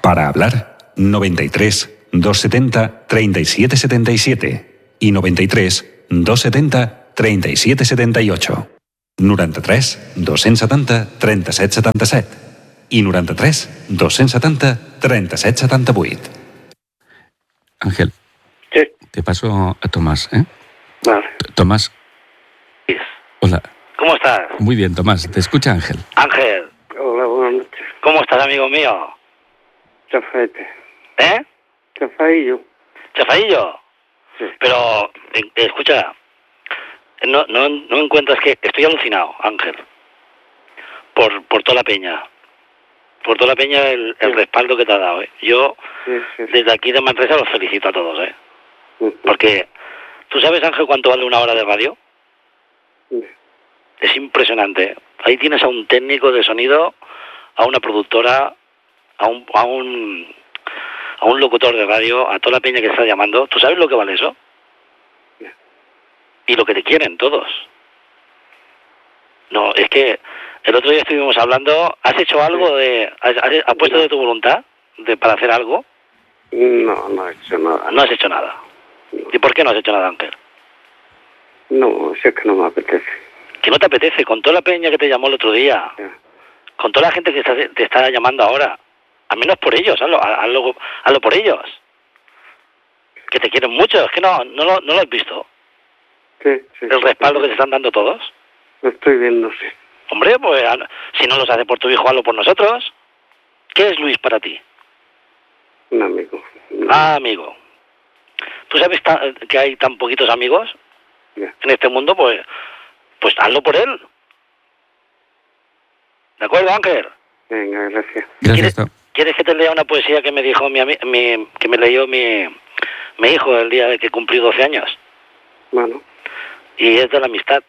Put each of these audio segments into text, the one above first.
Para hablar, 93 270 3777 y 93 270 3778. 93 270 3777 y 93 270 3778. Ángel. Sí. Te paso a Tomás, ¿eh? Vale. Tomás. Hola. ¿Cómo estás? Muy bien, Tomás. Te escucha Ángel. Ángel. Hola, buenas noches. ¿Cómo estás, amigo mío? Chafete. ¿Eh? Chafaillo. ¿Chafaillo? Sí. Pero, escucha, no encuentras que... Estoy alucinado, Ángel. Por toda la peña. Por toda la peña el respaldo que te ha dado, ¿eh? Yo, desde aquí de Manresa, los felicito a todos, ¿eh? Porque, ¿tú sabes, Ángel, cuánto vale una hora de radio? Es impresionante. Ahí tienes a un técnico de sonido, a una productora, a un locutor de radio, a toda la peña que está llamando. ¿Tú sabes lo que vale eso? Y lo que te quieren todos. No, es que el otro día estuvimos hablando. ¿Has hecho algo de... ¿Has puesto de tu voluntad para hacer algo? No he hecho nada. No has hecho nada. ¿Y por qué no has hecho nada, Ángel? No, es que no me apetece. Que no te apetece, con toda la peña que te llamó el otro día, con toda la gente que te está llamando ahora, al menos por ellos, hazlo por ellos. Que te quieren mucho, es que no lo has visto. Sí. El respaldo que te están dando todos. Lo estoy viendo, sí. Hombre, pues si no los hace por tu hijo, hazlo por nosotros. ¿Qué es Luis para ti? Un amigo. Ah, amigo. ¿Tú sabes que hay tan poquitos amigos en este mundo? Pues hazlo por él. ¿De acuerdo, Ángel? Venga, gracias. ¿Quieres que te lea una poesía que me dijo que me leyó mi hijo el día de que cumplí 12 años? Bueno. Y es de la amistad.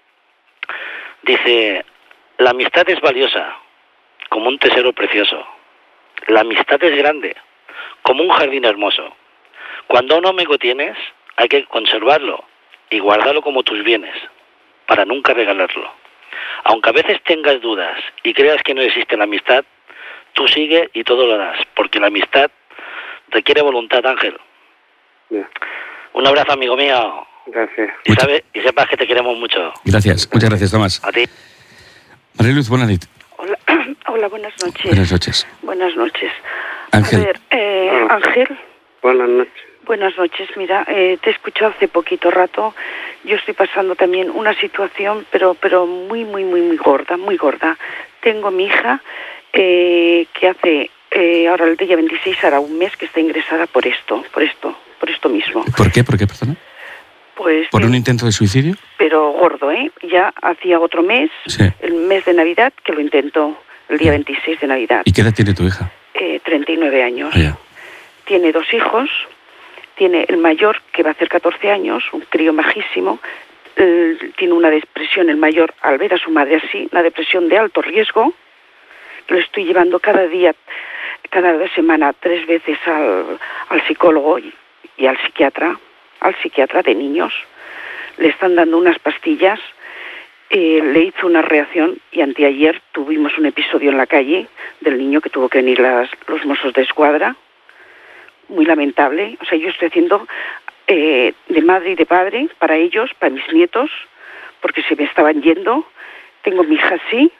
Dice: la amistad es valiosa, como un tesoro precioso. La amistad es grande, como un jardín hermoso. Cuando un amigo tienes, hay que conservarlo y guardarlo como tus bienes, para nunca regalarlo. Aunque a veces tengas dudas y creas que no existe la amistad, tú sigue y todo lo harás, porque la amistad requiere voluntad, Ángel. Un abrazo, amigo mío. Gracias. Y sepas que te queremos mucho. Gracias. Muchas gracias, Tomás. A ti. Mariluz, buenas noches. Hola, buenas noches. Buenas noches. Buenas noches. Ángel. A ver, Ángel. Buenas noches. Buenas noches. Mira, te he escuchado hace poquito rato. Yo estoy pasando también una situación, pero muy gorda, muy gorda. Tengo a mi hija que hace, ahora el día 26 hará un mes que está ingresada por esto mismo. ¿Por qué, perdona? Pues ¿Por un intento de suicidio? Pero gordo, ¿eh? Ya hacía otro mes, el mes de Navidad, que lo intentó, el día 26 de Navidad. ¿Y qué edad tiene tu hija? 39 años. Ya. Tiene 2 hijos, tiene el mayor, que va a hacer 14 años, un crío majísimo, tiene una depresión, el mayor, al ver a su madre así, una depresión de alto riesgo. Lo estoy llevando cada semana 3 veces al psicólogo y al psiquiatra de niños. Le están dando unas pastillas, le hizo una reacción y anteayer tuvimos un episodio en la calle del niño que tuvo que venir los Mossos de Escuadra, muy lamentable. O sea, yo estoy haciendo de madre y de padre para ellos, para mis nietos, porque se me estaban yendo. Tengo mi hija así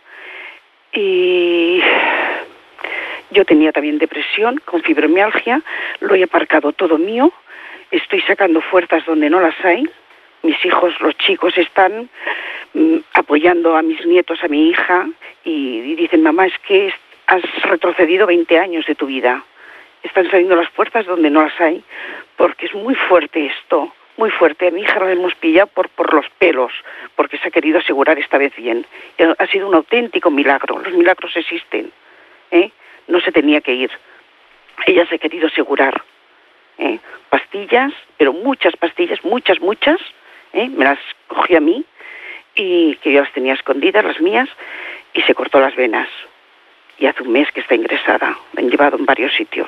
y yo tenía también depresión con fibromialgia, lo he aparcado todo mío. Estoy sacando fuerzas donde no las hay. Mis hijos, los chicos, están apoyando a mis nietos, a mi hija, y dicen: mamá, es que has retrocedido 20 años de tu vida. Están saliendo las fuerzas donde no las hay, porque es muy fuerte esto, muy fuerte. A mi hija la hemos pillado por los pelos, porque se ha querido asegurar esta vez bien. Y ha sido un auténtico milagro. Los milagros existen, ¿eh? No se tenía que ir. Ella se ha querido asegurar. Pastillas, pero muchas pastillas, muchas, me las cogió a mí, y que yo las tenía escondidas, las mías, y se cortó las venas. Y hace un mes que está ingresada, la han llevado en varios sitios.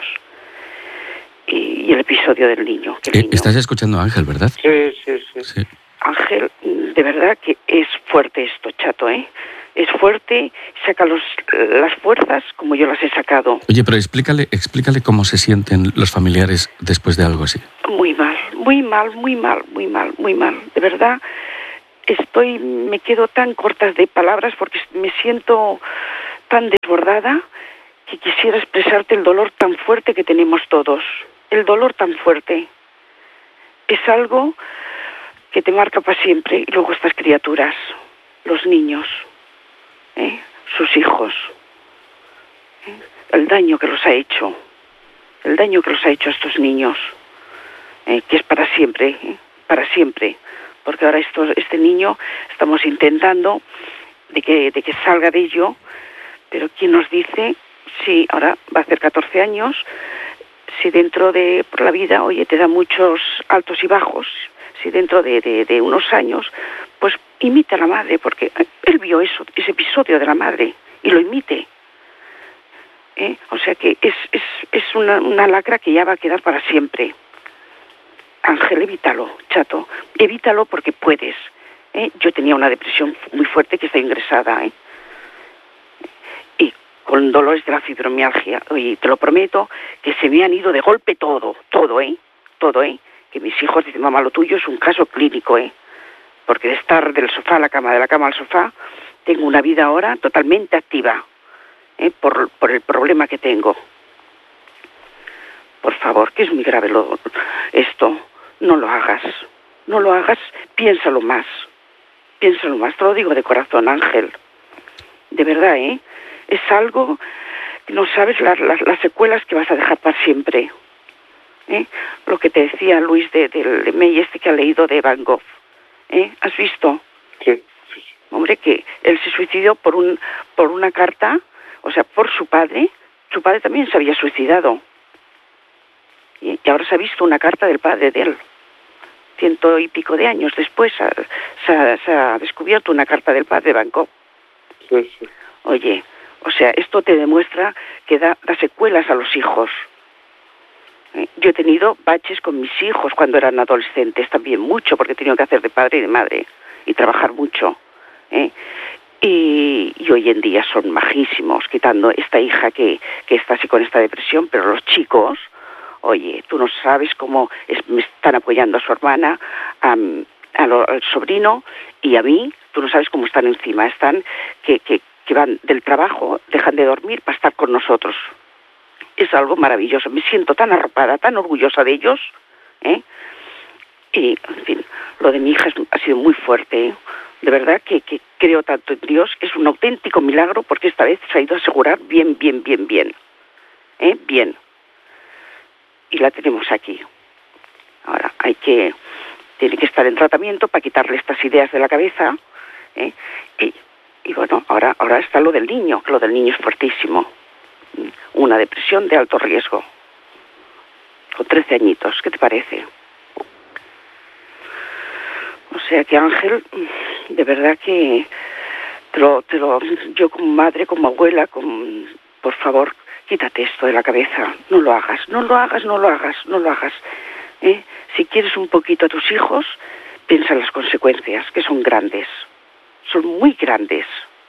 Y el episodio del niño. Estás escuchando a Ángel, ¿verdad? Sí. Ángel, de verdad que es fuerte esto, chato, ¿eh? es fuerte, saca las fuerzas como yo las he sacado. Oye, pero explícale cómo se sienten los familiares después de algo así. Muy mal, muy mal, muy mal, muy mal, muy mal. De verdad, me quedo tan corta de palabras porque me siento tan desbordada que quisiera expresarte el dolor tan fuerte que tenemos todos. El dolor tan fuerte. Es algo que te marca para siempre. Y luego estas criaturas, los niños, sus hijos, el daño que los ha hecho, a estos niños, que es para siempre, porque ahora este niño estamos intentando de que salga de ello, pero ¿quién nos dice si ahora va a hacer 14 años, si dentro de por la vida, oye, te da muchos altos y bajos, si dentro de unos años, pues imita a la madre, porque él vio ese episodio de la madre y lo imite. O sea que es una lacra que ya va a quedar para siempre. Ángel, evítalo, chato, evítalo porque puedes. Yo tenía una depresión muy fuerte que está ingresada, y con dolores de la fibromialgia. Oye, te lo prometo que se me han ido de golpe todo, que mis hijos dicen, mamá, lo tuyo es un caso clínico, porque de estar del sofá a la cama, de la cama al sofá, tengo una vida ahora totalmente activa, por el problema que tengo. Por favor, que es muy grave esto, no lo hagas, piénsalo más, te lo digo de corazón, Ángel, de verdad, es algo que no sabes las secuelas que vas a dejar para siempre. Lo que te decía Luis del May que ha leído de Van Gogh, ¿has visto? Sí. Hombre, que él se suicidó por una carta, o sea, por su padre también se había suicidado, y ahora se ha visto una carta del padre de él, 100 y pico de años después se ha descubierto una carta del padre de Van Gogh. Sí. Oye, o sea, esto te demuestra que da secuelas a los hijos. Yo he tenido baches con mis hijos cuando eran adolescentes, también mucho, porque he tenido que hacer de padre y de madre y trabajar mucho. Y hoy en día son majísimos, quitando esta hija que está así con esta depresión, pero los chicos, oye, tú no sabes cómo me están apoyando a su hermana, al sobrino y a mí, tú no sabes cómo están encima, están que van del trabajo, dejan de dormir para estar con nosotros. Es algo maravilloso, me siento tan arropada, tan orgullosa de ellos, y, en fin, lo de mi hija ha sido muy fuerte, De verdad que creo tanto en Dios, es un auténtico milagro, porque esta vez se ha ido a asegurar bien. Bien. Y la tenemos aquí. Ahora, tiene que estar en tratamiento para quitarle estas ideas de la cabeza, y bueno, ahora está lo del niño es fuertísimo. Una depresión de alto riesgo. Con 13 añitos, ¿qué te parece? O sea que, Ángel, de verdad que yo como madre, como abuela, por favor, quítate esto de la cabeza. No lo hagas. Si quieres un poquito a tus hijos, piensa en las consecuencias, que son grandes. Son muy grandes.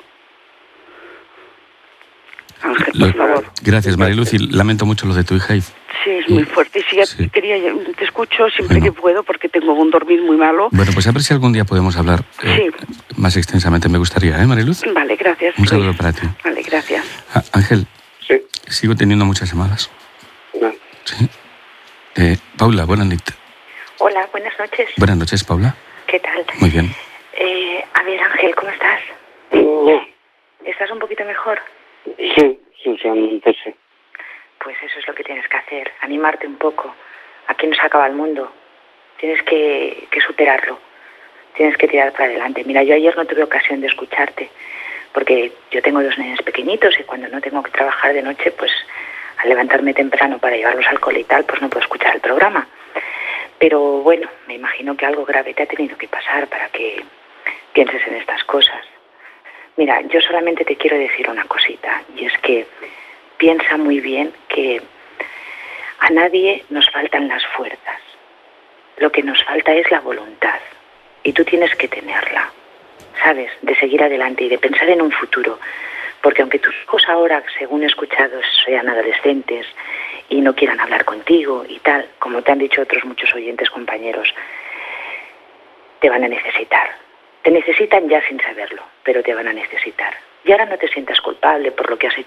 Ángel, por favor. Gracias, Mariluz, y lamento mucho lo de tu hija. Sí, es muy fuerte. Sí. Te escucho siempre que puedo, porque tengo un dormir muy malo. Bueno, pues a ver si algún día podemos hablar más extensamente. Me gustaría, Mariluz? Vale, gracias. Un saludo para ti. Vale, gracias. Ángel. Sí. Sigo teniendo muchas llamadas. No. Sí. Paula, buenas noches. Hola, buenas noches. Buenas noches, Paula. ¿Qué tal? Muy bien. A ver, Ángel, ¿cómo estás? No. ¿Estás un poquito mejor? Sí, sinceramente sí. Pues eso es lo que tienes que hacer, animarte un poco. Aquí no se acaba el mundo. Tienes que superarlo. Tienes que tirar para adelante. Mira, yo ayer no tuve ocasión de escucharte, porque yo tengo 2 nenes pequeñitos y cuando no tengo que trabajar de noche, pues al levantarme temprano para llevarlos al cole y tal, pues no puedo escuchar el programa. Pero bueno, me imagino que algo grave te ha tenido que pasar para que pienses en estas cosas. Mira, yo solamente te quiero decir una cosita, y es que piensa muy bien que a nadie nos faltan las fuerzas. Lo que nos falta es la voluntad, y tú tienes que tenerla. ¿sabes? De seguir adelante y de pensar en un futuro. Porque aunque tus hijos ahora, según he escuchado, sean adolescentes y no quieran hablar contigo y tal, como te han dicho otros muchos oyentes, compañeros, te van a necesitar. Te necesitan ya sin saberlo, pero te van a necesitar. Y ahora no te sientas culpable por lo que has hecho